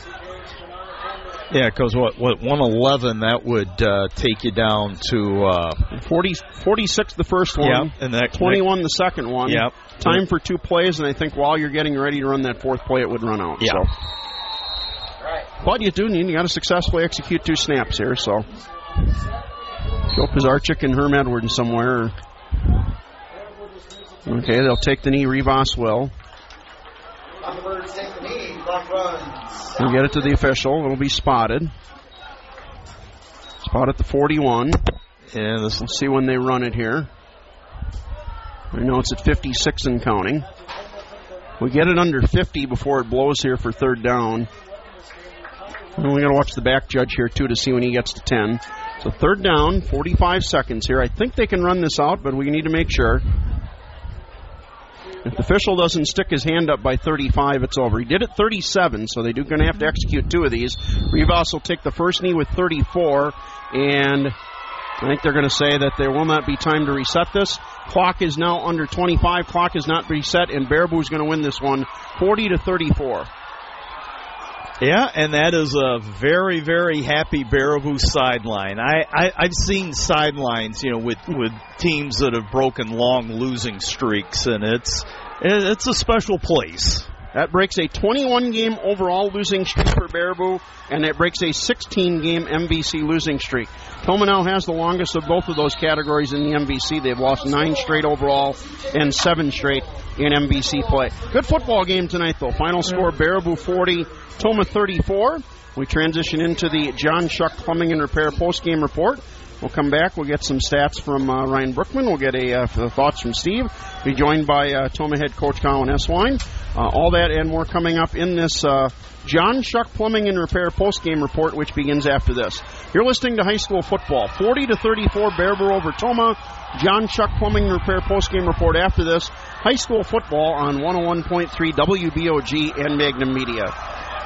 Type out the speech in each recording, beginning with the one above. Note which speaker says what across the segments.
Speaker 1: Yeah, because what 111, that would take you down to
Speaker 2: 46 the first one,
Speaker 1: yeah, and that
Speaker 2: 21 the second one.
Speaker 1: Yep.
Speaker 2: Time for 2 plays, and I think while you're getting ready to run that 4th play, it would run out.
Speaker 1: Yeah.
Speaker 2: So. But you do need, you got to successfully execute 2 snaps here, so. Joe Pizarchik and Herm Edwards somewhere. Okay, they'll take the knee. Rivas will. We'll get it to the official. It'll be spotted. Spot at the 41.
Speaker 1: Yeah,
Speaker 2: We'll see when they run it here. I know it's at 56 and counting. We get it under 50 before it blows here for 3rd down. And we got to watch the back judge here, too, to see when he gets to 10. So 3rd down, 45 seconds here. I think they can run this out, but we need to make sure. If the official doesn't stick his hand up by 35, it's over. He did at 37, so they're going to have to execute 2 of these. Rivas will take the first knee with 34, and I think they're going to say that there will not be time to reset this. Clock is now under 25. Clock is not reset, and Baraboo's going to win this one 40-34.
Speaker 1: Yeah, and that is a very, very happy Baraboo sideline. I've seen sidelines, with teams that have broken long losing streaks, and it's a special place.
Speaker 2: That breaks a 21-game overall losing streak for Baraboo, and it breaks a 16-game MVC losing streak. Toma now has the longest of both of those categories in the MVC. They've lost 9 straight overall and 7 straight in MVC play. Good football game tonight, though. Final score, Baraboo 40, Toma 34. We transition into the John Shuck Plumbing and Repair postgame report. We'll come back. We'll get some stats from Ryan Brookman. We'll get thoughts from Steve. Be joined by Toma head coach Colin Eswine. All that and more coming up in this John Shuck Plumbing and Repair postgame report, which begins after this. You're listening to high school football. 40-34, Baraboo over Toma. John Shuck Plumbing and Repair postgame report after this. High school football on 101.3 WBOG and Magnum Media.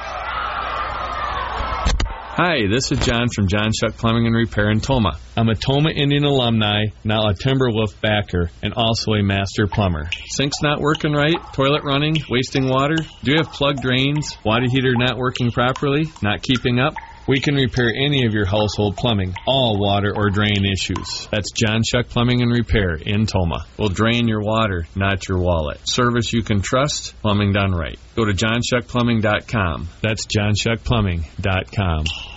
Speaker 3: Hi, this is John from John Shuck Plumbing and Repair in Toma. I'm a Toma Indian alumni, now a Timberwolf backer, and also a master plumber. Sink's not working right? Toilet running? Wasting water? Do you have plugged drains? Water heater not working properly? Not keeping up? We can repair any of your household plumbing, all water or drain issues. That's John Shuck Plumbing and Repair in Toma. We'll drain your water, not your wallet. Service you can trust, plumbing done right. Go to johnshuckplumbing.com. That's johnshuckplumbing.com.